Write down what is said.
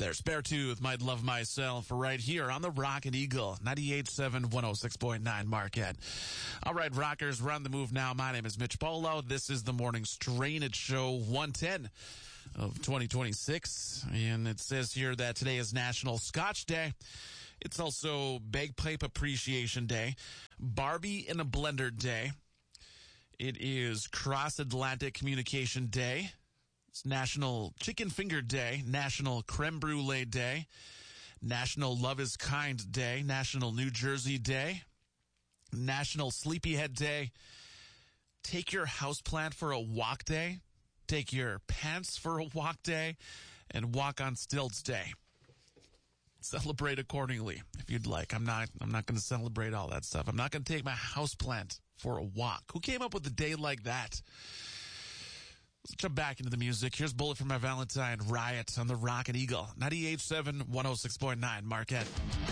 There's Beartooth, Might Love Myself, right here on the Rocket Eagle, 98.7, 106.9 Marquette. All right, rockers, we're on the move now. My name is Mitch Polo. This is the morning Strain-It Show 110 of 2026. And it says here that today is National Scotch Day. It's also Bagpipe Appreciation Day, Barbie in a Blender Day. It is Cross-Atlantic Communication Day. It's National Chicken Finger Day, National Creme Brulee Day, National Love is Kind Day, National New Jersey Day, National Sleepyhead Day, Take Your Houseplant for a Walk Day, Take Your Pants for a Walk Day, and Walk on Stilts Day. Celebrate accordingly if you'd like. I'm not going to celebrate all that stuff. I'm not going to take my houseplant for a walk. Who came up with a day like that? Let's jump back into the music. Here's Bullet for My Valentine, Riot on the Rocket Eagle, 98.7, 106.9 Marquette.